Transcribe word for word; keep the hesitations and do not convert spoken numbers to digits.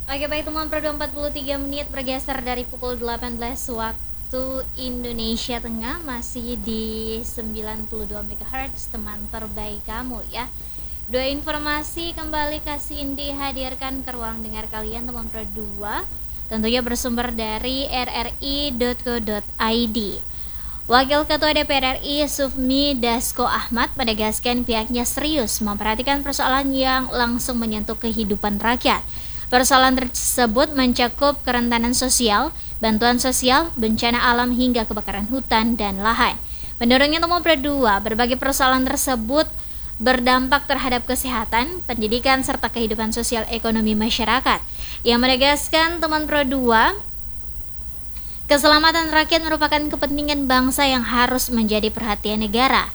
Oke baik teman, per empat puluh tiga menit bergeser dari pukul delapan belas waktu Indonesia Tengah, masih di sembilan puluh dua megahertz, teman terbaik kamu ya. Dua informasi kembali kasih dihadirkan ke ruang dengar kalian teman pro dua, tentunya bersumber dari r r i dot co dot i d. Wakil Ketua D P R R I Sufmi Dasko Ahmad menegaskan pihaknya serius memperhatikan persoalan yang langsung menyentuh kehidupan rakyat. Persoalan tersebut mencakup kerentanan sosial, bantuan sosial, bencana alam hingga kebakaran hutan dan lahan. Menurutnya Teman Pro dua, berbagai persoalan tersebut berdampak terhadap kesehatan, pendidikan, serta kehidupan sosial ekonomi masyarakat. Yang menegaskan Teman Pro dua, keselamatan rakyat merupakan kepentingan bangsa yang harus menjadi perhatian negara.